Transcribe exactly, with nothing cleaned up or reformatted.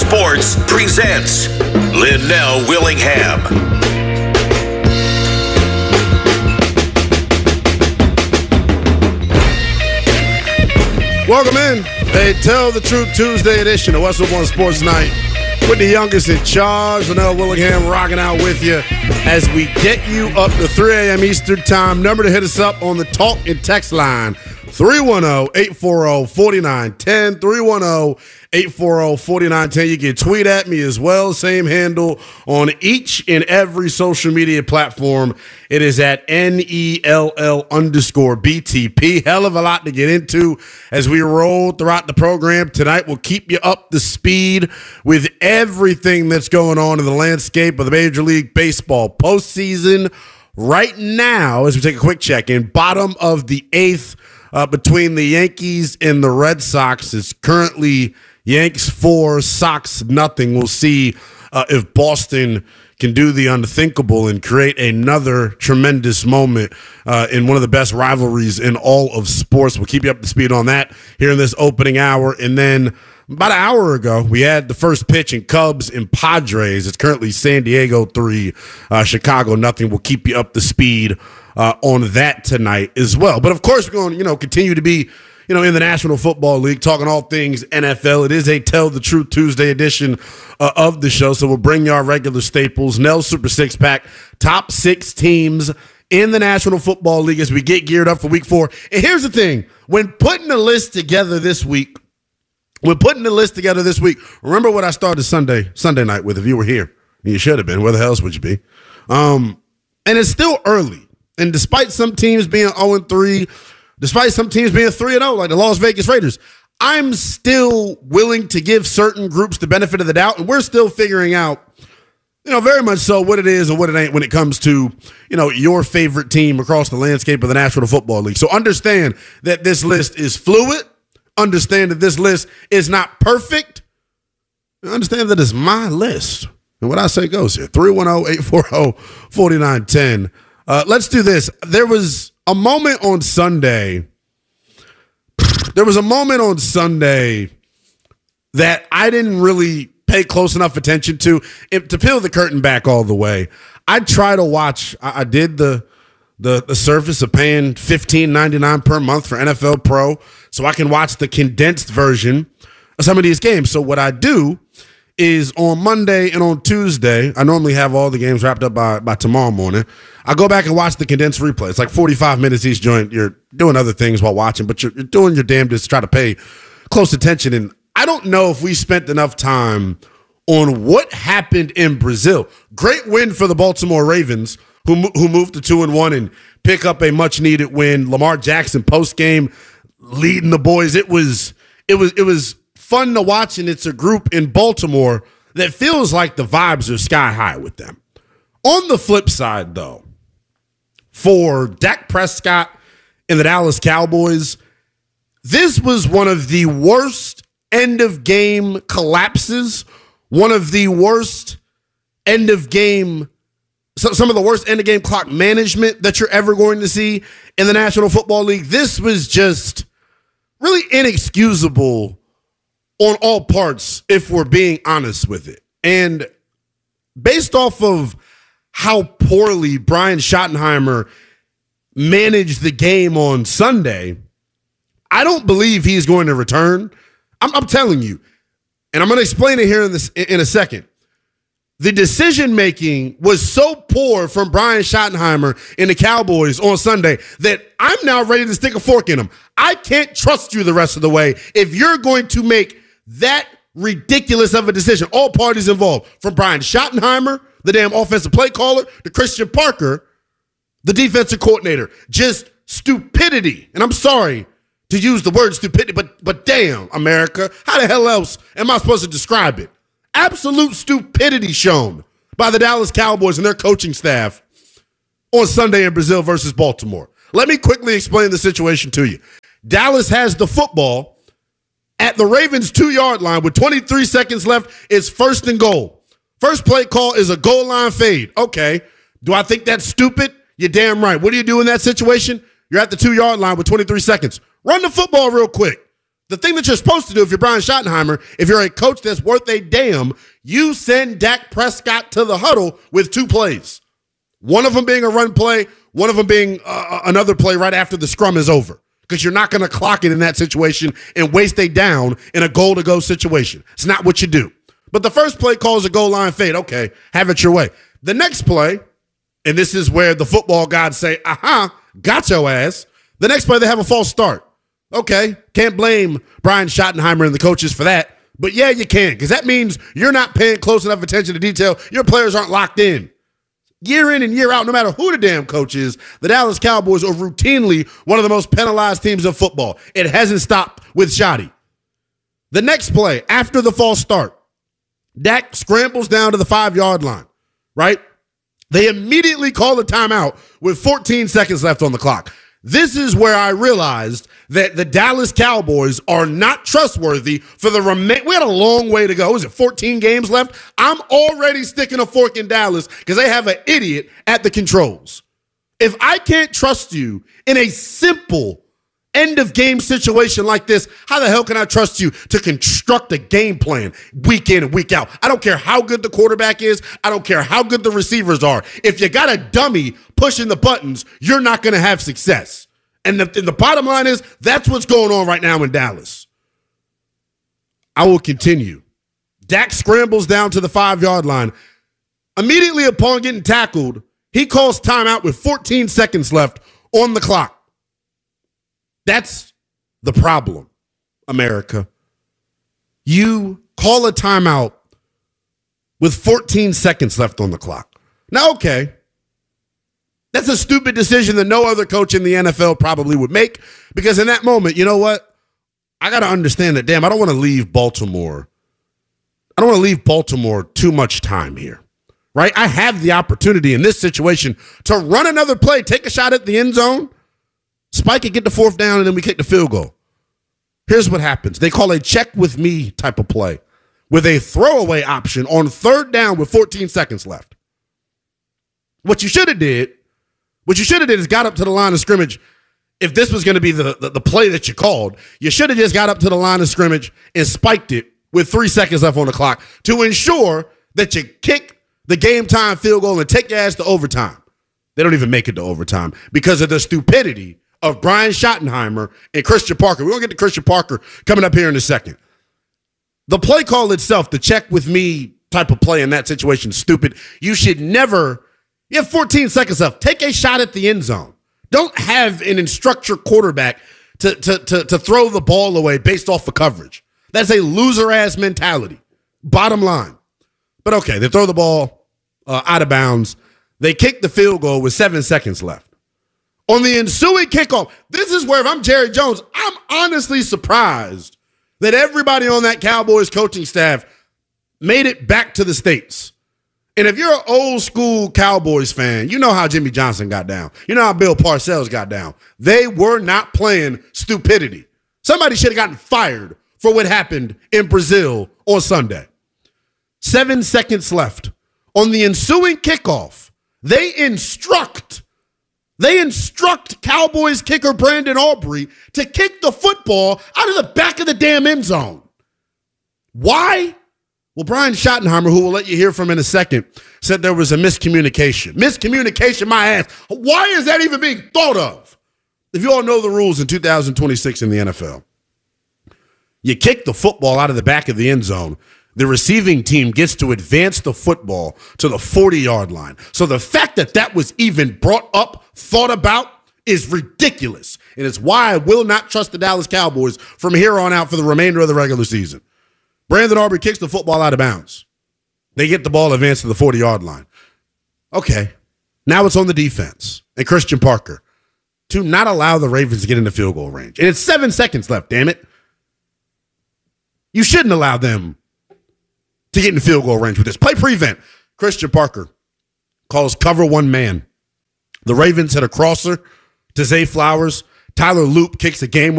Sports presents Linnell Willingham. Welcome in. A Tell the Truth Tuesday edition of Westwood One Sports Night with the youngest in charge, Linnell Willingham, rocking out with you as we get you up to three a.m. Eastern Time. Number to hit us up on the talk and text line, three one zero, eight four zero, four nine one zero, three one zero, eight four zero, four nine one zero. You can tweet at me as well. Same handle on each and every social media platform. It is at N E L L underscore B T P. Hell of a lot to get into as we roll throughout the program tonight. We'll keep you up to speed with everything that's going on in the landscape of the Major League Baseball postseason. Right now, as we take a quick check in, bottom of the eighth uh, between the Yankees and the Red Sox is currently Yanks four, Sox nothing. We'll see uh, if Boston can do the unthinkable and create another tremendous moment uh, in one of the best rivalries in all of sports. We'll keep you up to speed on that here in this opening hour. And then about an hour ago, we had the first pitch in Cubs and Padres. It's currently San Diego three, uh, Chicago nothing. We'll keep you up to speed uh, on that tonight as well. But of course, we're going to you know continue to be you know, in the National Football League, talking all things N F L. It is a Tell the Truth Tuesday edition uh, of the show, so we'll bring you our regular staples. Nell Super Six Pack, top six teams in the National Football League as we get geared up for Week Four. And here's the thing: when putting the list together this week, when putting the list together this week, remember what I started Sunday Sunday night with. If you were here, you should have been. Where the hell else would you be? Um, and it's still early, and despite some teams being zero and three. Despite some teams being three and oh, like the Las Vegas Raiders, I'm still willing to give certain groups the benefit of the doubt, and we're still figuring out, you know, very much so what it is and what it ain't when it comes to, you know, your favorite team across the landscape of the National Football League. So understand that this list is fluid. Understand that this list is not perfect. Understand that it's my list. And what I say goes here, three one zero, eight four zero, four nine one zero. Uh, let's do this. There was a moment on Sunday. There was a moment on Sunday that I didn't really pay close enough attention to. If, to peel the curtain back all the way, I try to watch. I, I did the the the service of paying fifteen ninety-nine per month for N F L Pro, so I can watch the condensed version of some of these games. So what I do is on Monday and on Tuesday, I normally have all the games wrapped up by, by tomorrow morning. I go back and watch the condensed replay. It's like forty-five minutes each joint. You're doing other things while watching, but you're, you're doing your damnedest to try to pay close attention. And I don't know if we spent enough time on what happened in Brazil. Great win for the Baltimore Ravens, who who moved to two and one and pick up a much needed win. Lamar Jackson post game leading the boys. It was it was it was. fun to watch, and it's a group in Baltimore that feels like the vibes are sky high with them. On the flip side, though, for Dak Prescott and the Dallas Cowboys, this was one of the worst end-of-game collapses, one of the worst end-of-game, some of the worst end-of-game clock management that you're ever going to see in the National Football League. This was just really inexcusable on all parts, if we're being honest with it. And based off of how poorly Brian Schottenheimer managed the game on Sunday, I don't believe he's going to return. I'm, I'm telling you, and I'm going to explain it here in, this, in a second. The decision-making was so poor from Brian Schottenheimer and the Cowboys on Sunday that I'm now ready to stick a fork in them. I can't trust you the rest of the way if you're going to make that ridiculous of a decision. All parties involved, from Brian Schottenheimer, the damn offensive play caller, to Christian Parker, the defensive coordinator. Just stupidity. And I'm sorry to use the word stupidity, but but damn, America, how the hell else am I supposed to describe it? Absolute stupidity shown by the Dallas Cowboys and their coaching staff on Sunday in Brazil versus Baltimore. Let me quickly explain the situation to you. Dallas has the football at the Ravens' two-yard line with twenty-three seconds left. It's first and goal. First play call is a goal line fade. Okay. Do I think that's stupid? You're damn right. What do you do in that situation? You're at the two-yard line with twenty-three seconds. Run the football real quick. The thing that you're supposed to do if you're Brian Schottenheimer, if you're a coach that's worth a damn, you send Dak Prescott to the huddle with two plays. One of them being a run play, one of them being uh, another play right after the scrum is over. Because you're not going to clock it in that situation and waste a down in a goal-to-go situation. It's not what you do. But the first play calls a goal line fade. Okay, have it your way. The next play, and this is where the football gods say, aha, got your ass. The next play, they have a false start. Okay, can't blame Brian Schottenheimer and the coaches for that. But yeah, you can, because that means you're not paying close enough attention to detail. Your players aren't locked in. Year in and year out, no matter who the damn coach is, the Dallas Cowboys are routinely one of the most penalized teams in football. It hasn't stopped with Schotty. The next play, after the false start, Dak scrambles down to the five-yard line, right? They immediately call a timeout with fourteen seconds left on the clock. This is where I realized that the Dallas Cowboys are not trustworthy for the remain. We had a long way to go. Is it fourteen games left? I'm already sticking a fork in Dallas because they have an idiot at the controls. If I can't trust you in a simple end-of-game situation like this, how the hell can I trust you to construct a game plan week in and week out? I don't care how good the quarterback is. I don't care how good the receivers are. If you got a dummy pushing the buttons, you're not going to have success. And the, and the bottom line is that's what's going on right now in Dallas. I will continue. Dak scrambles down to the five-yard line. Immediately upon getting tackled, he calls timeout with fourteen seconds left on the clock. That's the problem, America. You call a timeout with fourteen seconds left on the clock. Now, okay, that's a stupid decision that no other coach in the N F L probably would make, because in that moment, you know what? I got to understand that, damn, I don't want to leave Baltimore. I don't want to leave Baltimore too much time here, right? I have the opportunity in this situation to run another play, take a shot at the end zone, spike it, get the fourth down, and then we kick the field goal. Here's what happens. They call a check with me type of play with a throwaway option on third down with fourteen seconds left. What you should have did, what you should have did is got up to the line of scrimmage. If this was going to be the, the, the play that you called, you should have just got up to the line of scrimmage and spiked it with three seconds left on the clock to ensure that you kick the game time field goal and take your ass to overtime. They don't even make it to overtime because of the stupidity of Brian Schottenheimer and Christian Parker. We're going to get to Christian Parker coming up here in a second. The play call itself, the check with me type of play in that situation, is stupid. You should never, you have fourteen seconds left. Take a shot at the end zone. Don't have an instruct your quarterback to, to, to, to throw the ball away based off of coverage. That's a loser-ass mentality. Bottom line. But okay, they throw the ball uh, out of bounds. They kick the field goal with seven seconds left. On the ensuing kickoff, this is where if I'm Jerry Jones, I'm honestly surprised that everybody on that Cowboys coaching staff made it back to the States. And if you're an old school Cowboys fan, you know how Jimmy Johnson got down. You know how Bill Parcells got down. They were not playing stupidity. Somebody should have gotten fired for what happened in Brazil on Sunday. Seven seconds left. On the ensuing kickoff, they instruct They instruct Cowboys kicker Brandon Aubrey to kick the football out of the back of the damn end zone. Why? Well, Brian Schottenheimer, who we'll let you hear from in a second, said there was a miscommunication. Miscommunication, my ass. Why is that even being thought of? If you all know the rules in two thousand twenty-six in the N F L, you kick the football out of the back of the end zone. The receiving team gets to advance the football to the forty-yard line. So the fact that that was even brought up, thought about, is ridiculous. And it's why I will not trust the Dallas Cowboys from here on out for the remainder of the regular season. Brandon Aubrey kicks the football out of bounds. They get the ball advanced to the forty-yard line. Okay, now it's on the defense and Christian Parker to not allow the Ravens to get into field goal range. And it's seven seconds left, damn it. You shouldn't allow them to get in field goal range with this. Play prevent. Christian Parker calls cover one man. The Ravens hit a crosser to Zay Flowers. Tyler Loop kicks a game